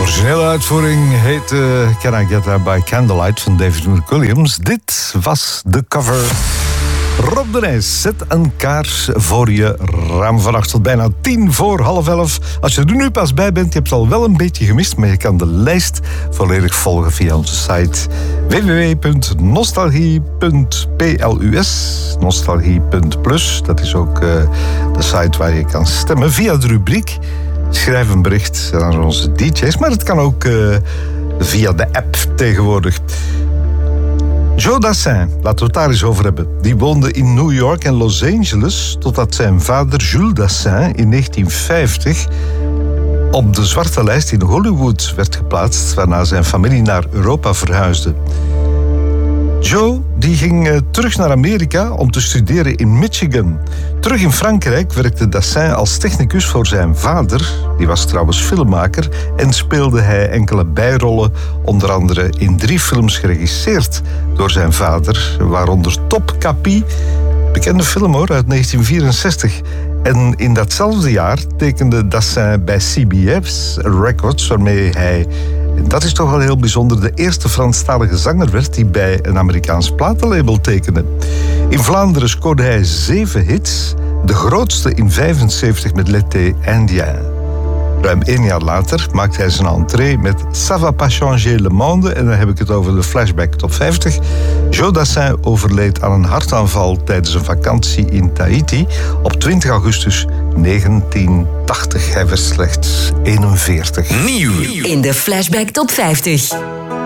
originele uitvoering heet Can I Get There by Candlelight van David McWilliams. Dit was de cover. Rob de Nijs, zet een kaars voor je raam vannacht tot bijna 11:10. Als je er nu pas bij bent, je hebt het al wel een beetje gemist, maar je kan de lijst volledig volgen via onze site www.nostalgie.plus, nostalgie.plus. Dat is ook de site waar je kan stemmen via de rubriek. Schrijf een bericht aan onze DJ's, maar het kan ook via de app tegenwoordig. Joe Dassin, laten we het daar eens over hebben. Die woonde in New York en Los Angeles totdat zijn vader Jules Dassin in 1950 op de zwarte lijst in Hollywood werd geplaatst, waarna zijn familie naar Europa verhuisde. Joe die ging terug naar Amerika om te studeren in Michigan. Terug in Frankrijk werkte Dassin als technicus voor zijn vader. Die was trouwens filmmaker en speelde hij enkele bijrollen, onder andere in 3 films geregisseerd door zijn vader, waaronder Top Capi, bekende film hoor, uit 1964. En in datzelfde jaar tekende Dassin bij CBS Records, waarmee hij, en dat is toch wel heel bijzonder, de eerste Franstalige zanger werd die bij een Amerikaans platenlabel tekende. In Vlaanderen scoorde hij 7 hits, de grootste in 1975 met L'été Indien. Ruim 1 jaar later maakte hij zijn entree met Ça va pas changer le monde, en dan heb ik het over de Flashback Top 50. Joe Dassin overleed aan een hartaanval tijdens een vakantie in Tahiti op 20 augustus 1980. Hij werd slechts 41. Nieuw in de Flashback Top 50.